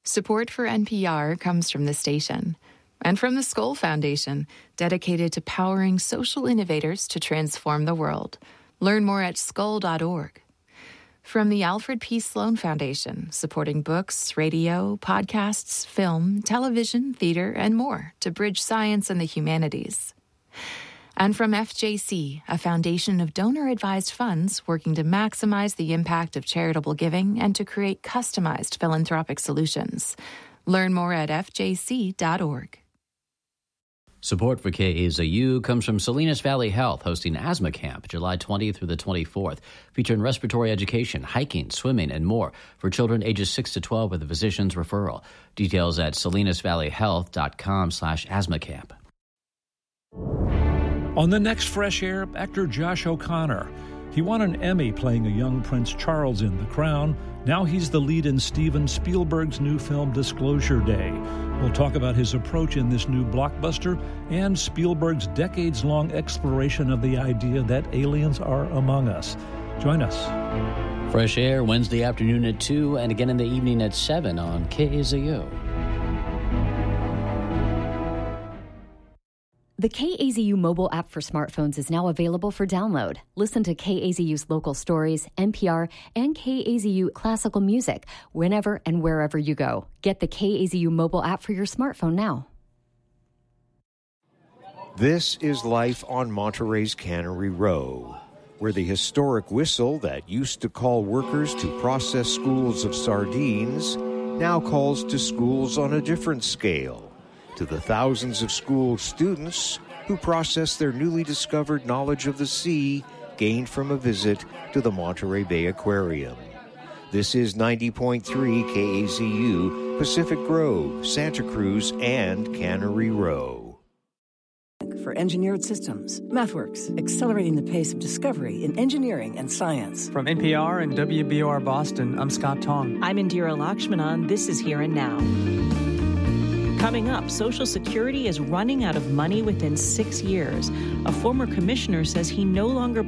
Support for NPR comes from the station and from the Skoll Foundation, dedicated to powering social innovators to transform the world. Learn more at skoll.org. From the Alfred P. Sloan Foundation, supporting books, radio, podcasts, film, television, theater, and more to bridge science and the humanities. And from FJC, a foundation of donor-advised funds working to maximize the impact of charitable giving and to create customized philanthropic solutions. Learn more at fjc.org. Support for KAZU comes from Salinas Valley Health, hosting Asthma Camp, July 20th through the 24th, featuring respiratory education, hiking, swimming, and more for children ages 6 to 12 with a physician's referral. Details at salinasvalleyhealth.com/asthmacamp. On the next Fresh Air, actor Josh O'Connor. He won an Emmy playing a young Prince Charles in The Crown. Now he's the lead in Steven Spielberg's new film Disclosure Day. We'll talk about his approach in this new blockbuster and Spielberg's decades-long exploration of the idea that aliens are among us. Join us. Fresh Air, Wednesday afternoon at 2 and again in the evening at 7 on KAZU. The KAZU mobile app for smartphones is now available for download. Listen to KAZU's local stories, NPR, and KAZU classical music whenever and wherever you go. Get the KAZU mobile app for your smartphone now. This is life on Monterey's Cannery Row, where the historic whistle that used to call workers to process schools of sardines now calls to schools on a different scale. To the thousands of school students who process their newly discovered knowledge of the sea gained from a visit to the Monterey Bay Aquarium. This is 90.3 KAZU, Pacific Grove, Santa Cruz, and Cannery Row. For engineered systems, MathWorks, accelerating the pace of discovery in engineering and science. From NPR and WBOR Boston, I'm Scott Tong. I'm Indira Lakshmanan. This is Here and Now. Coming up, Social Security is running out of money within 6 years. A former commissioner says he no longer